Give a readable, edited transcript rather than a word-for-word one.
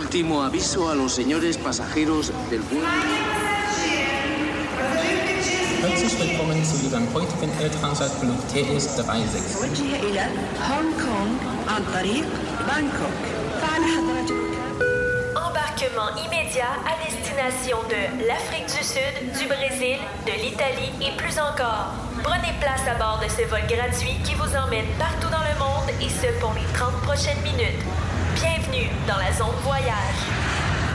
Último aviso a los señores pasajeros del vuelo. Herzlich willkommen zu Ihrem heutigen Air Transat Flug TS36. متوجهة إلى هونغ كونغ عن طريق بانكوك. فعلى حضرتك. Embarquement immédiat à destination de l'Afrique du Sud, du Brésil, de l'Italie et plus encore. Prenez place à bord de ce vol gratuit qui vous emmène partout dans le monde et ce pour les 30 prochaines minutes. Bienvenue dans la zone voyage.